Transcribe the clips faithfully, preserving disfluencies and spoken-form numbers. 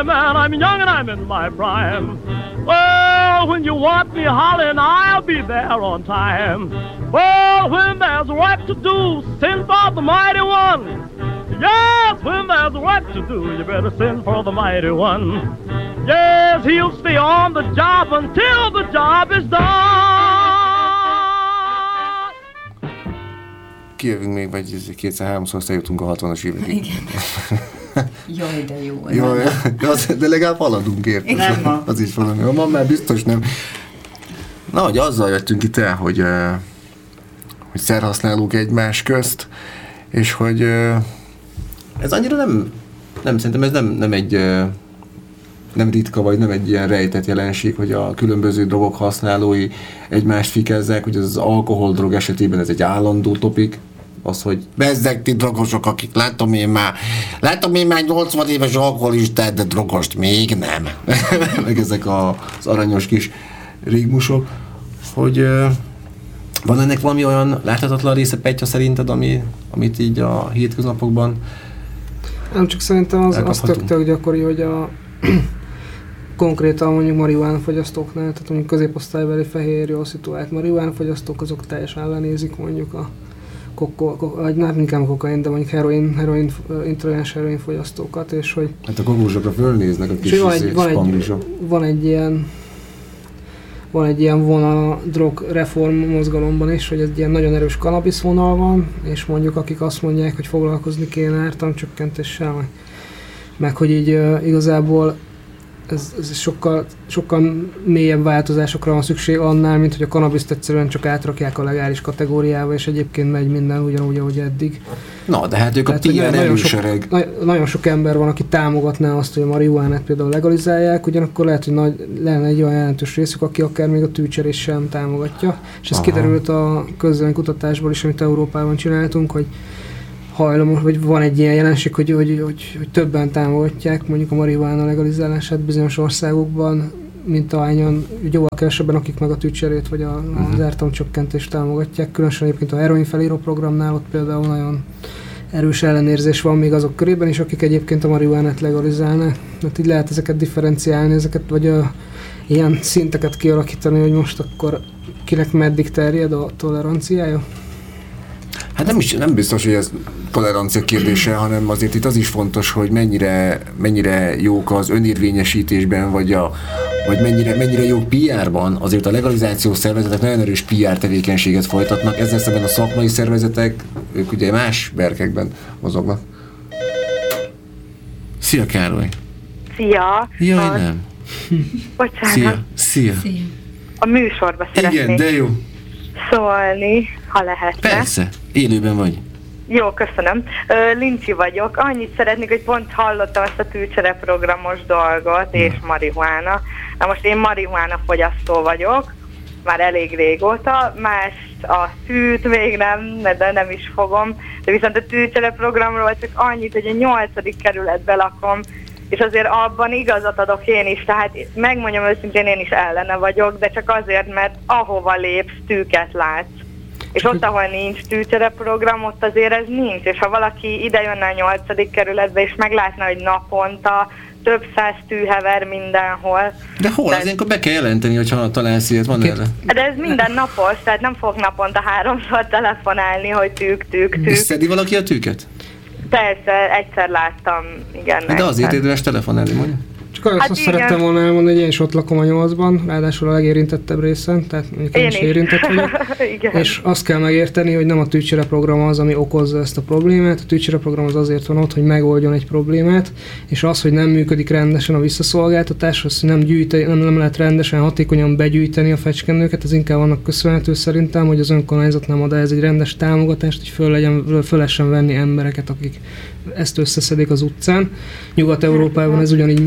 man, I'm young and I'm in my prime. Well, when you want me hollering, I'll be there on time. Well, when there's work to do, send for the mighty one. Yes, when there's work to do, you better send for the mighty one. Yes, he'll stay on the job until the job is done. Kijövünk még, vagy kétszer-háromszor jutunk a hatvanas évekig. Igen. Jaj, de jó. Jaj, de, az, de legalább haladunk, érted? Nem ma. Az is valami. Ma már biztos nem. Na, hogy azzal jöttünk itt el, hogy, hogy szerhasználók egymás közt, és hogy ez annyira nem, nem szerintem ez nem, nem egy nem ritka, vagy nem egy ilyen rejtett jelenség, hogy a különböző drogok használói egymást fikezzek, hogy az alkoholdrog esetében ez egy állandó topik, az, hogy bezzeg ti drogosok, akik látom én már, látom én már nyolcvan éves alkoholistát, de drogost még nem. Meg ezek az aranyos kis rigmusok, hogy uh, van ennek valami olyan láthatatlan része, Petya, szerinted, ami, amit így a hétköznapokban nem csak szerintem az, az tök, tök gyakori, hogy a konkrétan mondjuk marihuána fogyasztóknál, tehát mondjuk középosztálybeli fehér, jól szituált marihuána fogyasztók, azok teljesen ellenézik mondjuk a kokko, vagy nem inkább a kokain, de mondjuk heroin, heroin, intoleráns heroin fogyasztókat, és hogy... Hát a kokósokra fölnéznek a kis van egy, van, egy, van egy ilyen van egy ilyen vonal a drogreform mozgalomban is, hogy egy ilyen nagyon erős cannabis vonal van, és mondjuk akik azt mondják, hogy foglalkozni kéne ártalomcsökkentéssel, meg, meg hogy így uh, igazából ez, ez sokkal, sokkal mélyebb változásokra van szükség annál, mint hogy a kannabiszt egyszerűen csak átrakják a legális kategóriába, és egyébként megy minden ugyanúgy, ahogy eddig. Na, de hát ők a ilyen erősereg. Nagyon, nagyon sok ember van, aki támogatná azt, hogy a marihuánát például legalizálják, ugyanakkor lehet, hogy nagy, lenne egy olyan jelentős részük, aki akár még a tűcserés sem támogatja. És ez Aha. kiderült a közvéleménykutatásból is, amit Európában csináltunk, hogy hajlamos, vagy van egy ilyen jelenség, hogy, hogy, hogy, hogy többen támogatják mondjuk a marihuána legalizálását bizonyos országokban, mint ahányan, jóval kevesebben, akik meg a tűcserét vagy a, uh-huh. az ártalomcsökkentést támogatják. Különösen egyébként a heroin felíró programnál ott például nagyon erős ellenérzés van még azok körében is, akik egyébként a marihuánát legalizálnák. Hát így lehet ezeket differenciálni, ezeket, vagy a, ilyen szinteket kialakítani, hogy most akkor kinek meddig terjed a toleranciája. Hát nem, is, nem biztos, hogy ez tolerancia kérdése, hanem azért itt az is fontos, hogy mennyire, mennyire jók az önérvényesítésben, vagy, a, vagy mennyire, mennyire jók pé er-ban. Azért a legalizációs szervezetek nagyon erős pé er tevékenységet folytatnak, ezzel szemben a szakmai szervezetek, ők ugye más berkekben mozognak. Szia, Károly! Szia! Jaj, a... nem! Bocsánat! Szia! Szia! Szia. A műsorba szeretnék Igen, de jó! szólni, ha lehetne. Persze, élőben vagy. Jó, köszönöm. Lincsi vagyok. Annyit szeretnék, hogy pont hallottam ezt a tűcsere programos dolgot, és marihuána. Na most én marihuána fogyasztó vagyok, már elég régóta, mást a tűt még nem, de nem is fogom. De viszont a tűcsere programról csak annyit, hogy a nyolcadik kerületbe lakom, és azért abban igazat adok én is, tehát megmondjam őszintén, én is ellene vagyok, de csak azért, mert ahova lépsz, tűket látsz. És ott, ahol nincs tűcsereprogram, ott azért ez nincs. És ha valaki ide jönne a nyolcadik kerületbe, és meglátna, hogy naponta több száz tű hever mindenhol. De hol? De... Azért be kell jelenteni, hogyha találsz ilyet, van erre? De ez minden napos, tehát nem fog naponta háromszor telefonálni, hogy tűk, tűk, tűk. És szedi valaki a tűket? Persze, egyszer láttam, igen. De egyszer. Azért érdemes telefonálni, mondja. Csak azt, hát azt szerettem volna elmondani, hogy én is ott lakom a nyolcban, ráadásul a legérintettebb részen, tehát mondjuk én, én is érintett vagyok. És azt kell megérteni, hogy nem a tűcsereprogram az, ami okozza ezt a problémát. A tűcsereprogram az azért van ott, hogy megoldjon egy problémát, és az, hogy nem működik rendesen a visszaszolgáltatás, az, hogy nem, gyűjteni, nem, nem lehet rendesen, hatékonyan begyűjteni a fecskendőket, ez inkább annak köszönhető szerintem, hogy az önkormányzat nem ad ez egy rendes támogatást, hogy föl, legyen, föl lehessen venni embereket, akik ezt összeszedik az utcán. Nyugat-Európában ez ugyanígy működik,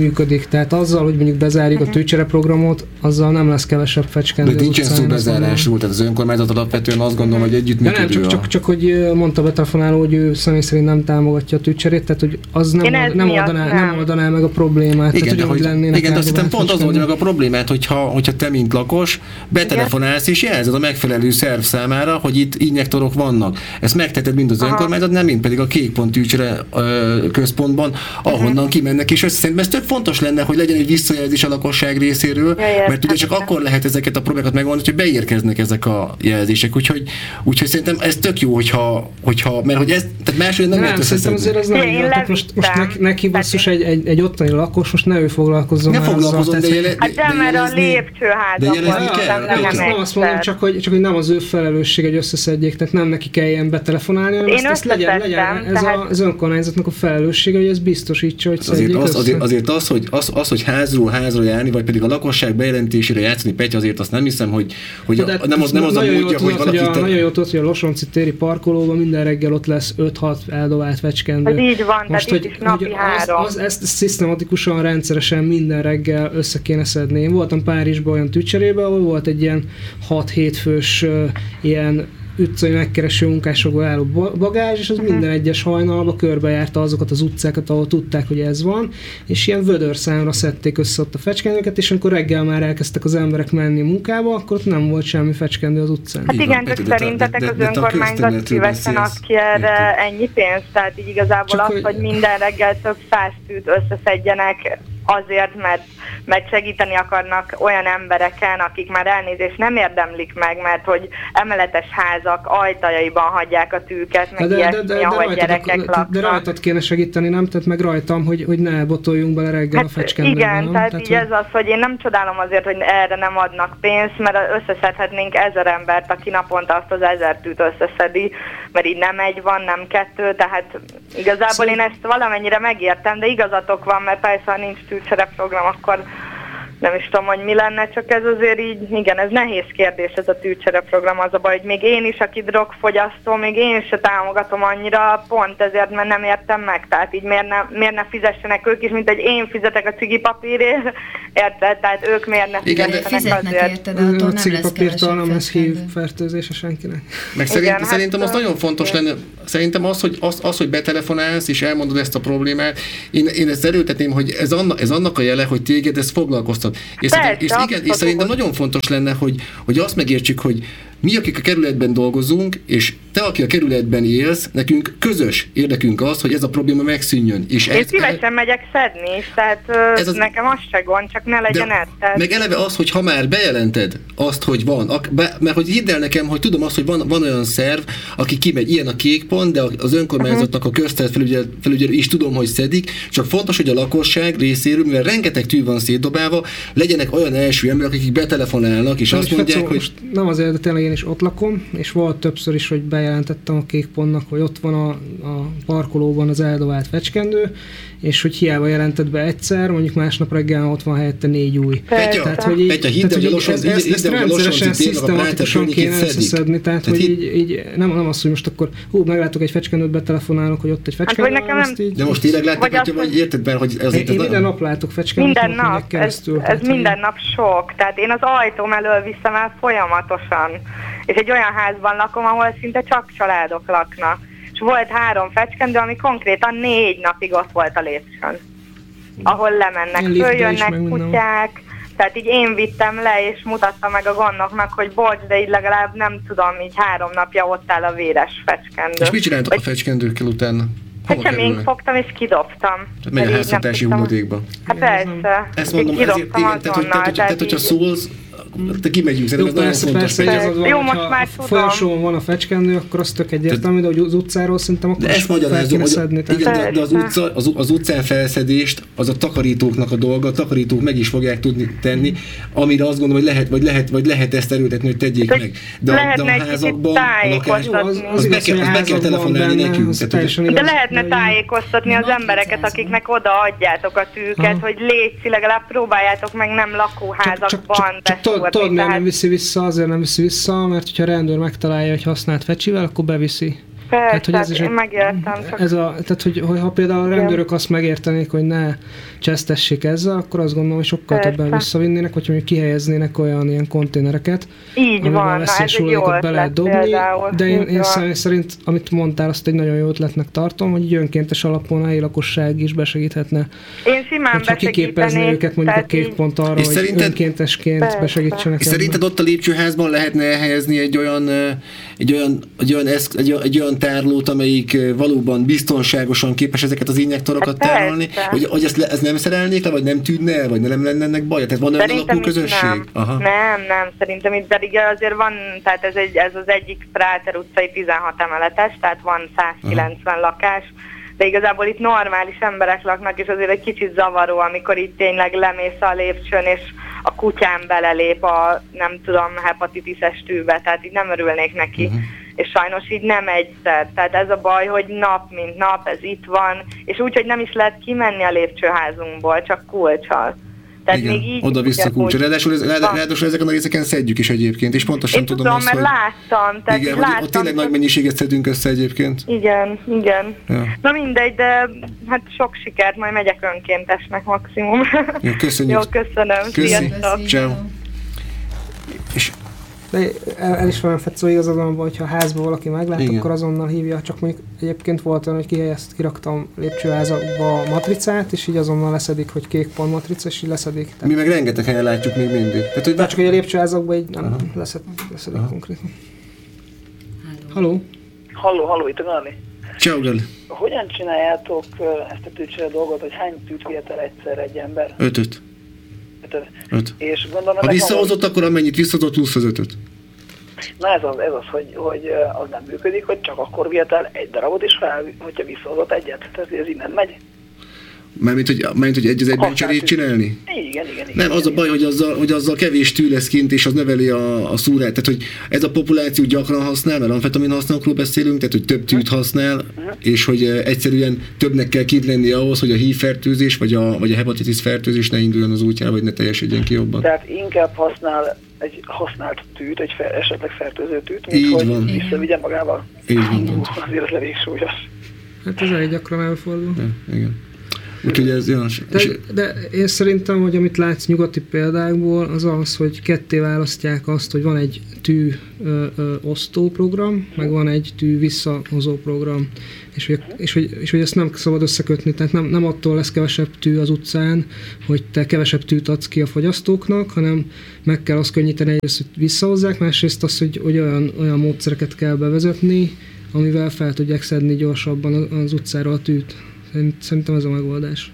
Tehát azzal, hogy mondjuk bezárjuk uh-huh. a tűcsereprogramot, azzal nem lesz kevesebb fecskendő. De nincsen szó bezárásról, tehát az önkormányzat alapvetően azt gondolom, hogy együttműködő. Nem, csak, csak, csak hogy mondta betelefonáló, hogy ő személy szerint nem támogatja a tűcserét, tehát hogy az nem, old, nem, oldaná, nem. nem oldaná meg a problémát. Igen, tehát, hogy, hogy igen, de azt hiszem pont az oldja meg a problémát, hogyha, hogyha te, mint lakos, betelefonálsz és jelzed a megfelelő szerv számára, hogy itt injektorok vannak. Ezt megteted mind az önkormányzat, nem mind pedig a Kék Pont tűcsere központban, ahonnan uh-huh. kimennek, és szerintem ez tök fontos lenne, hogy legyen egy visszajelzés a lakosság részéről, ja, mert ugye csak akkor lehet ezeket a problémákat megoldani, hogy beérkeznek ezek a jelzések. Úgyhogy, úgyhogy szerintem ez tök jó, hogyha, hogyha mert hogy ez, tehát máshogy nem, nem lehet összeszedni. Azért az nem jó. Tehát most, most neki, neki basszus egy, egy, egy ottani lakos, most ne ő foglalkozzon ne foglalkozzon, de jele, hát de mert a lépcsőházakon nem azt mondom, csak hogy, csak hogy nem az ő felelősség, hogy összeszedjék, tehát nem neki kelljen betelefonálni, hanem ezt, ezt legyen, legyen ez tehát... az önkormányzatnak a felelőssége, hogy ez biztosítsa, hogy azért az, azért, azért az, hogy, az, az, hogy házról házra járni, vagy pedig a lakosság bejelentésére játszani, Petya, azért azt nem hiszem, hogy, hogy a, nem az, nem az a módja, hogy valaki... Te... Nagyon jó tudod, hogy a Losonci téri parkolóban minden reggel ott lesz öt-hat eldovált fecskendő. Ez így van, most, tehát hogy, is napi három. Az, az, ezt szisztematikusan, rendszeresen minden reggel össze kéne szedni. Én voltam Párizsban olyan tűcserében, ahol volt egy ilyen hat-hét fős uh, ilyen utcai megkereső munkásokból álló bagázs, és az uh-huh. minden egyes hajnalba körbejárta azokat az utcákat, ahol tudták, hogy ez van, és ilyen vödörszámra szedték össze ott a fecskendőket, és amikor reggel már elkezdtek az emberek menni munkába, akkor ott nem volt semmi fecskendő az utcán. Hát igen, de szerintetek az önkormányzat szívesen ad ki erre ennyi pénzt, tehát így igazából az, hogy minden reggel több száz tűt összeszedjenek azért, mert, mert segíteni akarnak olyan embereken, akik már elnézést nem érdemlik meg, mert hogy emeletes házak ajtajaiban hagyják a tűket, meg de, ilyesmi, de, de, ahol de gyerekek de, laknak. De rajtad kéne segíteni, nem? Tehát meg rajtam, hogy, hogy ne botoljunk bele reggel hát a fecskendőben. Igen, nem? tehát, tehát így hogy... ez az, hogy én nem csodálom azért, hogy erre nem adnak pénzt, mert összeszedhetnénk ezer embert, aki naponta azt az ezer tűt összeszedi, mert így nem egy van, nem kettő, tehát igazából szóval... én ezt valamennyire megértem, de igazatok van, mert persze, ha nincs tűcsereprogram, akkor nem is tudom, hogy mi lenne, csak ez azért így, igen, ez nehéz kérdés ez a tűcsereprogram, az a baj, hogy még én is, aki drogfogyasztó, még én se támogatom annyira, pont ezért, mert nem értem meg, tehát így miért ne, miért ne fizessenek ők is, mint hogy én fizetek a cigipapírért, érted? Tehát ők miért ne fizessenek azért. Érted, attól a cigipapírtól nem lesz hív fertőzése senkinek. Meg szerint, igen, szerintem hát, az nagyon fontos lenne, szerintem az, hogy, az, az, hogy betelefonálsz és elmondod ezt a problémát, én, én ezt erőltetném, hogy ez, anna, ez annak a jele, hogy téged ez foglalkoztat. És, Persze, és, igen, és szerintem nagyon fontos lenne, hogy, hogy azt megértsük, hogy mi, akik a kerületben dolgozunk, és te, aki a kerületben élsz, nekünk közös érdekünk az, hogy ez a probléma megszűnjön. És én ez, szívesen el... megyek szedni is, tehát ez az... nekem az se gond, csak ne legyen ez. Tehát... Meg eleve az, hogy ha már bejelented azt, hogy van, mert hogy hidd el nekem, hogy tudom azt, hogy van, van olyan szerv, aki kimegy, ilyen a Kék Pont, de az önkormányzatnak a közterület felügyelő, felügyelő is tudom, hogy szedik, csak fontos, hogy a lakosság részéről, mivel rengeteg tű van szétdobálva, legyenek olyan első emberek, akik betelefonálnak, és de azt mondják, hogy... Most nem azért, de tényleg én is ott lakom, és volt többször is, hogy bejelentettem a Kék Pontnak, hogy ott van a, a parkolóban az eldovált fecskendő, és hogy hiába jelentett be egyszer, mondjuk másnap reggel ott van helyette négy új. Petya, tehát, hogy így, Petya, hidd, hogy a Losonci, ezt, ezt rendszeresen, szisztematikusan kéne összeszedni, tehát, tehát hogy így, így nem, nem az, hogy most akkor hú, meglátok egy fecskendőt, betelefonálok, hogy ott egy fecskendő. Hát, nekem nem... így... De most tényleg láttak, hogy, hogy érted be, hogy ez én, én minden nap látok fecskendőt, minden nap, keresztül, ez, ez minden nap sok, tehát én az ajtóm elől viszem el folyamatosan, és egy olyan házban lakom, ahol szinte csak családok laknak. És volt három fecskendő, ami konkrétan négy napig ott volt a lépcsőn. Ahol lemennek, följönnek kutyák, tehát így én vittem le, és mutattam meg a gondoknak, hogy bocs, de így legalább nem tudom, így három napja ott áll a véres fecskendő. És mit csináltak Vagy... a fecskendőkkel utána? Hát sem én fogtam és kidobtam. Tehát megy a háztartási hulladékba. Hát persze. Ezt mondom, ezért, igen, tehát, hogy, tehát, tehát, hogyha szólsz, te kimegyünk, szerintem ez nagyon fontos. Persze, az jó, most már tudom. Folyosón van a fecskendő, akkor az tök egyértelmű, de hogy az utcáról szerintem akkor is fel kéne szedni. Igen, de, de az, utca, az, az utcán felszedést, az a takarítóknak a dolga, a takarítók meg is fogják tudni tenni, amire azt gondolom, hogy lehet, vagy lehet, vagy lehet ezt erőltetni, hogy tegyék meg. De, de a házakban, a lakásban, az, az, az, be kell, az be kell telefonálni nekünk. De lehetne tájékoztatni az embereket, akiknek odaadjátok a tűket, hogy létszi, legalább próbáljátok meg nem lakóházakban beszúrni. Tudod, miért nem viszi vissza, azért nem viszi vissza, mert hogyha a rendőr megtalálja egy használt fecsivel, akkor beviszi. Persze, tehát, hogy ez is én egy, megértem. Csak... Ez a, tehát, hogy, hogy ha például a rendőrök azt megértenék, hogy ne csesztessék ezzel, akkor azt gondolom, hogy sokkal Persze. többen visszavinnének, vagy mondjuk kihelyeznének olyan ilyen konténereket, így van, na ez egy jó bele lehet dobni, például. de én, én személy szerint, amit mondtál, azt egy nagyon jó ötletnek tartom, hogy önkéntes alapon a helyi lakosság is besegíthetne. Én simán hogyha kiképezni őket mondjuk a kék pont arra, hogy szerinted... önkéntesként persze. besegítsenek. És szerinted ott a lépcsőházban lehetne elhelyezni egy olyan, egy olyan, egy olyan, eszk, egy, egy olyan tárlót, amelyik valóban biztonságosan képes ezeket az injektorokat hát tárolni, hogy, hogy ezt, ez nem szerelnék le, vagy nem tűnne el, vagy nem lenne ennek baj? Tehát van olyan alapú közösség? Nem. Aha. nem, nem, szerintem itt pedig azért van, tehát ez, egy, ez az egyik Práter utcai tizenhat emeletes, tehát van százkilencven aha. lakás, de igazából itt normális emberek laknak, és azért egy kicsit zavaró, amikor itt tényleg lemész a lépcsőn, és a kutyám belelép a, nem tudom, hepatitises tűbe, tehát így nem örülnék neki. Uh-huh. És sajnos így nem egyszer. Tehát ez a baj, hogy nap mint nap ez itt van, és úgy, hogy nem is lehet kimenni a lépcsőházunkból, csak kulccsal. Tehát igen, még így oda-vissza kulcsra. Ráadásul, ez, ráadásul ezeken a részeken szedjük is egyébként, és pontosan én tudom, tudom, azt, mert hogy... láttam. Tehát igen, láttam, ott tényleg nagy mennyiséget szedünk össze egyébként. Igen, igen. Ja. Na mindegy, de hát sok sikert, majd megyek önkéntesnek maximum. Jó, köszönjük. Jó, köszönöm. Sziasztok. Ciao. És de el, el is van Fecó igazadban, hogyha a házban valaki meglát, igen. akkor azonnal hívja. Csak mondjuk egyébként volt olyan, hogy kihelyezt, kiraktam lépcsőházakba a matricát, és így azonnal leszedik, hogy kék pont matrica, és így leszedik. Tehát... Mi meg rengeteg helyen látjuk még mindig. Tehát, hogy csak hogy a lépcsőházakban így nem leszed, leszedik aha. konkrétan. Halló? Halló, halló, itt a Gali. Ciao, Gali. Hogyan csináljátok ezt a tűcsere dolgot, hogy hány tűt vihet el egyszer egy ember? Ötöt. Öt. És gondolom, ha visszahozott, akkor amennyit visszahozott, plusz az ötöt. Na ez az, ez az hogy, hogy az nem működik, hogy csak akkor vihet el egy darabot, és fel, hogyha visszahozott egyet. Tehát ez innen megy. Mármint, hogy, mármint, hogy egy az egyben cserét csinálni? Igen, igen, igen. Nem, az a baj, hogy azzal, hogy azzal kevés tű lesz kint, és az növeli a, a szúrát. Tehát, hogy ez a populáció gyakran használ, mert amfetamin használókról beszélünk, tehát, hogy több tűt használ, uh-huh. és hogy egyszerűen többnek kell kint lenni ahhoz, hogy a hívfertőzés, vagy a, vagy a hepatitis fertőzés ne induljon az útjára, vagy ne teljesedjen ki jobban. Tehát inkább használ egy használt tűt, egy fel, esetleg fertőző tűt, mint így hogy van. visszavigye magával. Így van. Azért az elég súlyos. Hát ez elég gyakran előfordul. Ja, igen. Úgyhogy ez olyan... De, de én szerintem, hogy amit látsz nyugati példákból, az az, hogy ketté választják azt, hogy van egy tű ö, ö, osztó program, meg van egy tű visszahozó program. És hogy, és, hogy, és hogy ezt nem szabad összekötni, tehát nem, nem attól lesz kevesebb tű az utcán, hogy te kevesebb tűt adsz ki a fogyasztóknak, hanem meg kell azt könnyíteni, egyrészt, hogy visszahozzák, másrészt az, hogy, hogy olyan, olyan módszereket kell bevezetni, amivel fel tudják szedni gyorsabban az utcára a tűt. Szerintem ez a megoldás.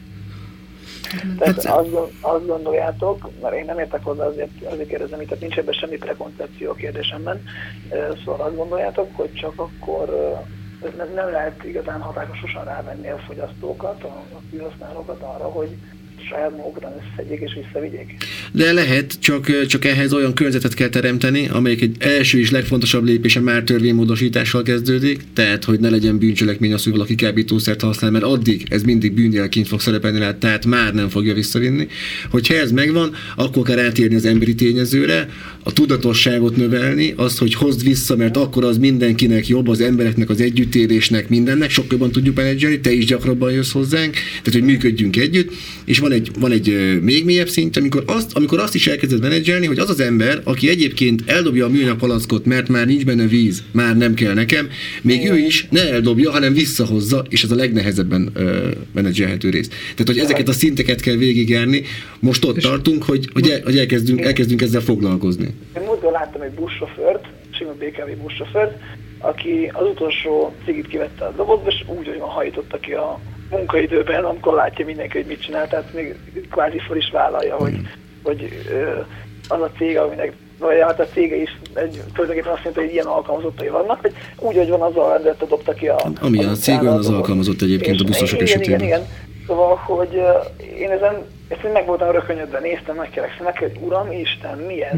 Tehát azt, azt gondoljátok, mert én nem értek hozzá, azért, azért kérdezem, tehát nincs ebben semmi prekoncepció a kérdésemben, szóval azt gondoljátok, hogy csak akkor nem, nem lehet igazán hatásosan rávenni a fogyasztókat, a, a felhasználókat arra, hogy saját magukra összegyék és visszavigyék. De lehet, csak, csak ehhez olyan környezetet kell teremteni, amelyik egy első és legfontosabb lépése már törvénymódosítással kezdődik, tehát hogy ne legyen bűncselekmény az, hogy valaki kábítószert használ, mert addig ez mindig bűnjelként fog szerepelni rá, tehát már nem fogja visszavinni. Hogyha ez megvan, akkor kell rátérni az emberi tényezőre, a tudatosságot növelni, azt, hogy hozd vissza, mert akkor az mindenkinek jobb, az embereknek, az együttélésnek, mindennek, sokkal jobban tudjuk menedzselni, te is gyakrabban jössz hozzánk, tehát hogy működjünk együtt, és van egy, van egy uh, még mélyebb szint, amikor azt, amikor azt is elkezded menedzselni, hogy az az ember, aki egyébként eldobja a műanyag palackot, mert már nincs benne víz, már nem kell nekem, még ő is ne eldobja, hanem visszahozza, és ez a legnehezebben uh, menedzselhető rész. Tehát, hogy ezeket a szinteket kell végigjárni. Most ott tartunk, hogy, hogy, el, hogy elkezdünk, elkezdünk ezzel foglalkozni. Én múltkor láttam egy buszsofőrt, sima bé ká vé buszsofőrt, aki az utolsó cigit kivette a dobozba, és úgy, hogy van hajította ki a munkaidőben, amikor látja mindenki, hogy mit csinál, tehát még kvázi fel is vállalja, hogy, hogy az a cég, aminek, vagy hát a cége is egy, tulajdonképpen azt mondta, hogy ilyen alkalmazottai vannak, hogy úgy, hogy van az a rendeletet dobta ki a... Amilyen a cég olyan az alkalmazott egyébként a buszosok igen, esetében. Igen, igen, szóval, hogy én ezen, ezt meg voltam rökönyödve, néztem, megkerekszem neki, hogy Uram, Isten, mi ez? Mm.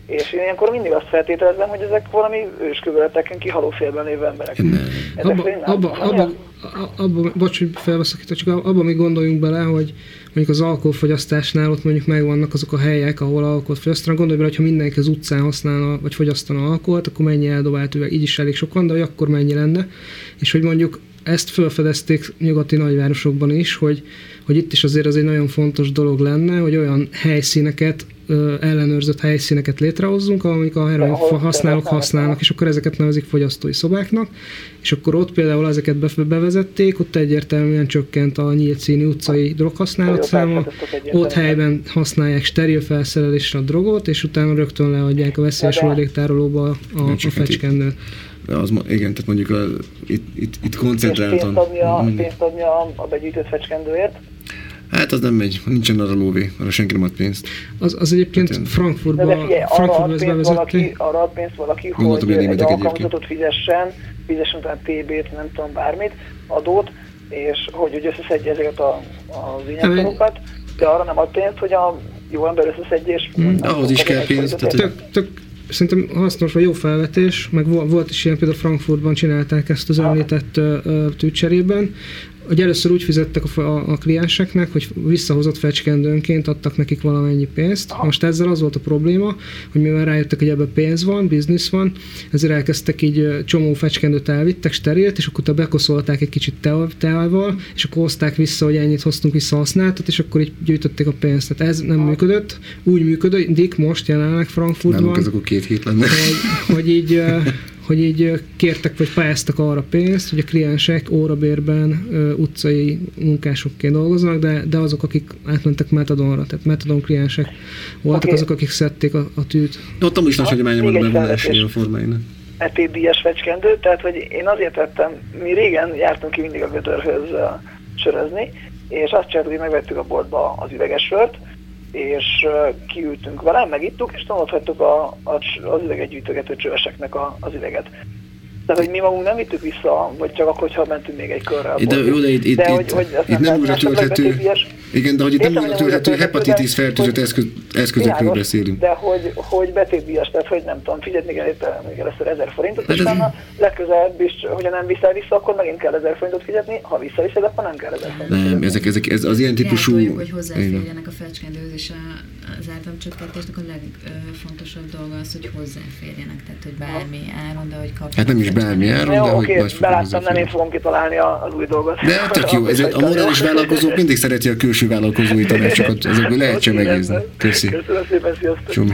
És én ilyenkor mindig azt feltételezem, hogy ezek valami őskövületeken kihaló félben lévő emberek. Abba, abba, abba, abba, bocs, hogy felveszek, csak abba még gondoljunk bele, hogy mondjuk az alkoholfogyasztásnál ott mondjuk megvannak azok a helyek, ahol alkoholt fogyasztanak. Gondolj bele, hogyha mindenki az utcán használna, vagy fogyasztana alkoholt, akkor mennyi eldobált üveg, így is elég sok van, de hogy akkor mennyi lenne. És hogy mondjuk ezt felfedezték nyugati nagyvárosokban is, hogy, hogy itt is azért az egy nagyon fontos dolog lenne, hogy olyan helyszíneket, ellenőrzött helyszíneket létrehozzunk, amik a heroin használók használnak, és akkor ezeket nevezik fogyasztói szobáknak, és akkor ott például ezeket bevezették, ott egyértelműen csökkent a nyílt színű utcai droghasználat száma, ott helyben használják steril felszerelésre a drogot, és utána rögtön leadják a veszélyes hulladéktárolóba a, a fecskendőt. Az, igen, tehát mondjuk a, itt, itt, itt koncentráltan. Pénzt adni a, pénzt adni a, a begyűjtött fecskendőért? Hát az nem megy, nincsen arra lóvé, arra senki nem ad pénzt. Az, az egyébként hát, Frankfurtban, de figyelj, Frankfurtban ezt bevezették. Valaki, arra ad pénzt valaki, Gondoltam, hogy egy alkalmazatot fizessen, fizessen utána té bét, nem tudom, bármit, adót, és hogy, hogy összeszedje ezeket a, az inyektorokat, de arra nem ad pénzt, hogy a jó ember összeszedje, és... Hmm, ahhoz is kell pénzt. Tök, tök, szerintem hasznos vagy jó felvetés, meg volt is ilyen, például Frankfurtban csinálták ezt az említett uh, tűcserében, hogy először úgy fizettek a, a, a klienseknek, hogy visszahozott fecskendőnként adtak nekik valamennyi pénzt. Most ezzel az volt a probléma, hogy mivel rájöttek, hogy ebben pénz van, biznisz van, ezért elkezdtek így csomó fecskendőt elvittek, sterilt, és akkor utána bekoszolták egy kicsit teával, és akkor hozták vissza, hogy ennyit hoztunk vissza használtat, és akkor így gyűjtötték a pénzt. Tehát ez nem működött. Úgy működik most jelenleg Frankfurtban. Nálunk ez akkor két hét lenne. Hogy, hogy így hogy így kértek vagy pályáztak arra pénzt, hogy a kliensek órabérben ö, utcai munkásokként dolgoznak, de, de azok, akik átmentek metadonra, tehát metadon kliensek voltak, okay. Azok, akik szedték a, a tűt. De ott is nagy hagyománya van a bevonási ilyen formáinak. Etétdíjas fecskendő, tehát hogy én azért vettem, mi régen jártunk ki mindig a Gödörhöz uh, sörözni, és azt csináltuk, hogy megvettük a boltba az üveges sört, és uh, kiültünk vele, megittuk, és tanulhattuk a, a, az üveget gyűjtögető csöveseknek a, az üveget. Tehát, hogy mi magunk nem vittük vissza, vagy csak akkor, hogyha mentünk még egy körre. De, jó, de itt, itt, de, itt, hogy, hogy itt nem újra tölthető, igen, de hogy itt nem újra tölthető hepatitis fertőzött eszköz, eszközökről beszélünk. De hogy, hogy betétdíjas, tehát hogy nem tudom, fizetni kell érte még először ezer forintot, és utána legközelebb is, hogyha nem viszel vissza, akkor megint kell ezer forintot fizetni, ha visszaviszed, akkor nem kell ezer forintot fizetni. Nem, ezek, ezek, ez az ilyen típusú... Gátoljuk, hogy hozzáférjenek a fecskendőzés az áramcsökkentésnek a legfontosabb dolga az, hogy hozzáférjenek, tehát hogy bármi áron, de hogy kapcsolatban. Hát nem is bármi áron, de hogy okay, nagy beláttam, nem én fogom kitalálni az új dolgot. De tök jó, ez a morális vállalkozók mindig szereti a külső vállalkozói tanácsokat, ezekből lehet sem megnézni. Köszi. Köszönöm szépen, sziasztok.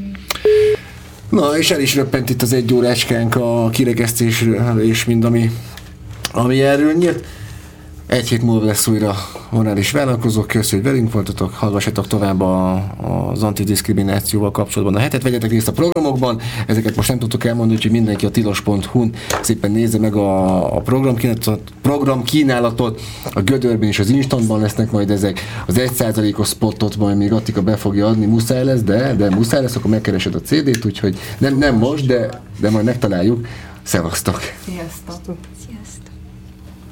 Na, és el is röppent itt az egy órácskánk a kirekesztésről, és mind ami, ami erről nyílt. Egy hét múlva lesz újra morális vállalkozók, köszönjük, hogy velünk voltatok, hallgassatok tovább a, az antidiszkriminációval kapcsolatban a hetet, vegyetek részt a programokban, ezeket most nem tudtok elmondani, úgyhogy mindenki a tilos pont hu-n szépen nézze meg a, a programkínálatot, programkínálatot, a Gödörben és az Instantban lesznek majd ezek, az egy százalékos spotot majd még Attika be fogja adni, muszáj lesz, de, de muszáj lesz, akkor megkeresed a cé dét, úgyhogy nem, nem most, de, de majd megtaláljuk. Szevasztok! Sziasztok! Sziasztok!